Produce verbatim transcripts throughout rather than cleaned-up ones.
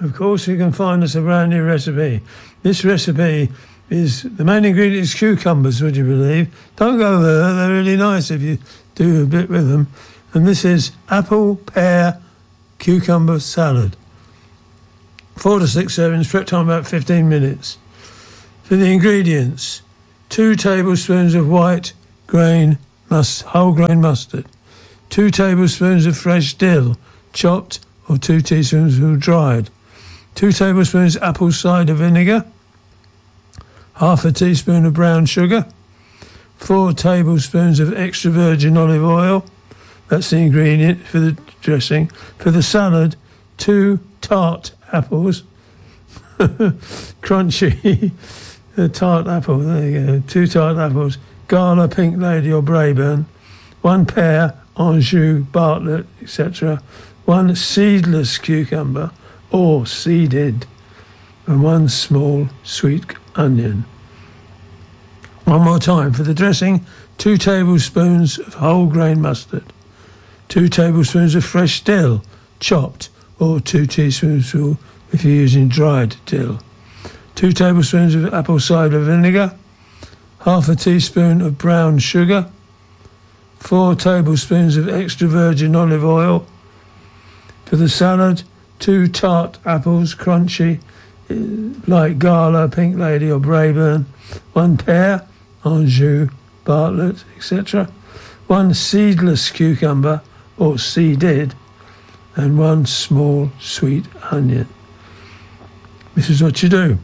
of course, you can find us a brand new recipe. This recipe is, the main ingredient is cucumbers, would you believe? Don't go there, they're really nice if you do a bit with them. And this is apple, pear, cucumber salad. Four to six servings, prep time about fifteen minutes. For the ingredients, two tablespoons of white grain, must, whole grain mustard, two tablespoons of fresh dill, chopped, or two teaspoons of dried, two tablespoons apple cider vinegar, half a teaspoon of brown sugar, four tablespoons of extra virgin olive oil. That's the ingredient for the dressing. For the salad, two tart apples, crunchy, a tart apple, there you go, two tart apples, Gala, Pink Lady or Braeburn, one pear, Anjou, Bartlett, et cetera, one seedless cucumber or seeded, and one small sweet onion. One more time. For the dressing, two tablespoons of whole grain mustard, two tablespoons of fresh dill, chopped, or two teaspoons if you're using dried dill, two tablespoons of apple cider vinegar, half a teaspoon of brown sugar, four tablespoons of extra virgin olive oil. For the salad, two tart apples, crunchy, like Gala, Pink Lady or Braeburn, one pear, Anjou, Bartlett, et cetera, one seedless cucumber or seeded, and one small sweet onion. This is what you do.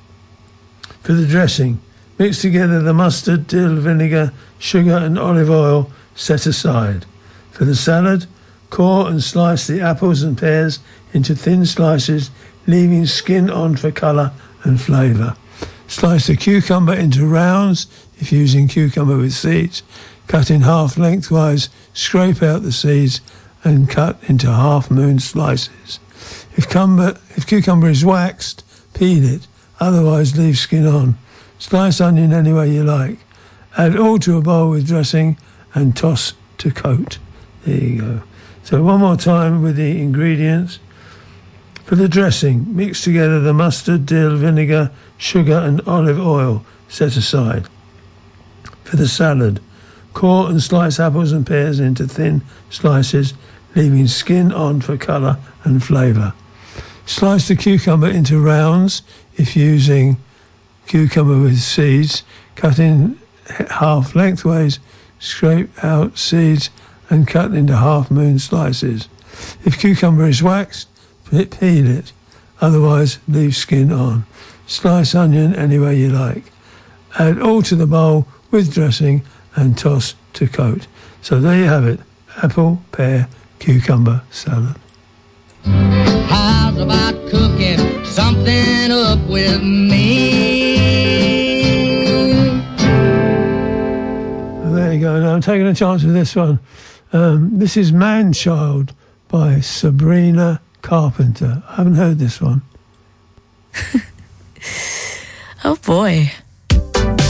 For the dressing, mix together the mustard, dill, vinegar, sugar and olive oil, set aside. For the salad, core and slice the apples and pears into thin slices, leaving skin on for colour and flavour. Slice the cucumber into rounds, if using cucumber with seeds. Cut in half lengthwise, scrape out the seeds and cut into half-moon slices. If, cumber, if cucumber is waxed, peel it, otherwise leave skin on. Slice onion any way you like. Add all to a bowl with dressing and toss to coat. There you go. So one more time with the ingredients. For the dressing, mix together the mustard, dill, vinegar, sugar and olive oil, set aside. For the salad, core and slice apples and pears into thin slices, leaving skin on for colour and flavour. Slice the cucumber into rounds, if using cucumber with seeds. Cut in half lengthways, scrape out seeds and cut into half-moon slices. If cucumber is waxed, peel it, otherwise leave skin on. Slice onion any way you like. Add all to the bowl with dressing and toss to coat. So there you have it, apple, pear, cucumber salad. How's about cooking something up with me? Well, there you go. Now I'm taking a chance with this one. Um, this is Man-Child by Sabrina Carpenter. I haven't heard this one. Oh boy.